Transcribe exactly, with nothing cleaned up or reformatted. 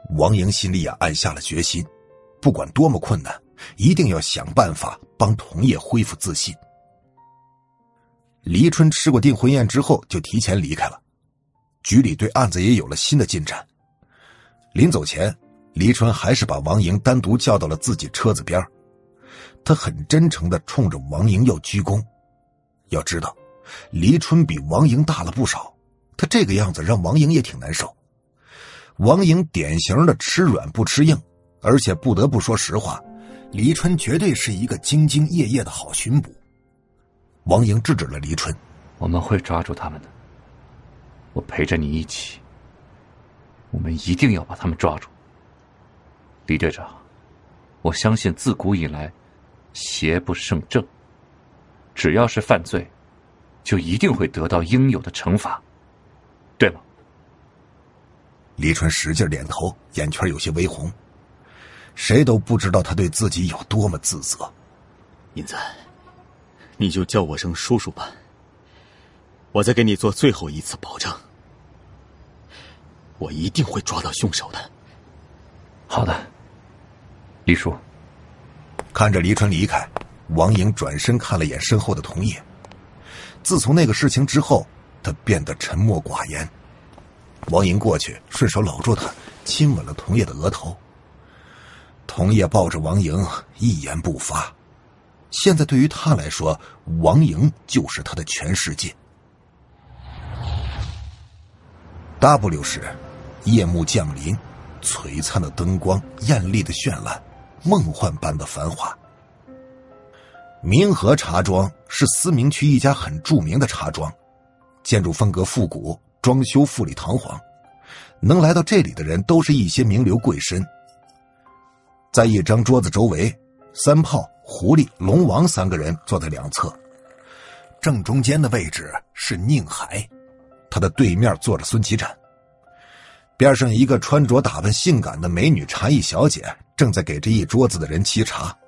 王莹心里也暗下了决心，不管多么困难，一定要想办法帮童叶恢复自信。黎春吃过订婚宴之后就提前离开了，局里对案子也有了新的进展。临走前，黎春还是把王莹单独叫到了自己车子边，他很真诚地冲着王莹要鞠躬。要知道，黎春比王莹大了不少，他这个样子让王莹也挺难受。王莹典型的吃软不吃硬，而且不得不说实话，黎春绝对是一个兢兢业业的好巡捕。王莹制止了黎春：“ 我们会抓住他们的，我陪着你一起，我们一定要把他们抓住。李队长，我相信自古以来，邪不胜正，只要是犯罪，就一定会得到应有的惩罚，对吗？” 黎春使劲点头，眼圈有些微红。谁都不知道他对自己有多么自责。 银子，你就叫我声叔叔吧，我再给你做最后一次保证，我一定会抓到凶手的。 好的，黎叔。 看着黎春离开，王莹转身看了眼身后的童叶。自从那个事情之后，他变得沉默寡言。王莹过去顺手搂住他，亲吻了童叶的额头。童叶抱着王莹一言不发。现在对于他来说，王莹就是他的全世界。 W 市，夜幕降临，璀璨的灯光，艳丽的绚烂，梦幻般的繁华。明和茶庄是思明区一家很著名的茶庄，建筑风格复古，装修富丽堂皇，能来到这里的人都是一些名流贵绅。在一张桌子周围，三炮、狐狸、龙王三个人坐在两侧，正中间的位置是宁海，他的对面坐着孙启展，边上一个穿着打扮性感的美女茶艺小姐正在给这一桌子的人沏茶。